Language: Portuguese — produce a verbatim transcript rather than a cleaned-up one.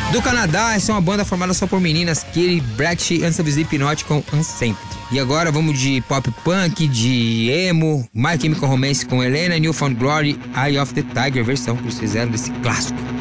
Do Canadá, essa é uma banda formada só por meninas, Katie Brett, antes do Slipknot com Unsancted. E agora vamos de pop punk, de emo, My Chemical Romance com Helena, Newfound Glory, Eye of the Tiger, versão que eles fizeram desse clássico.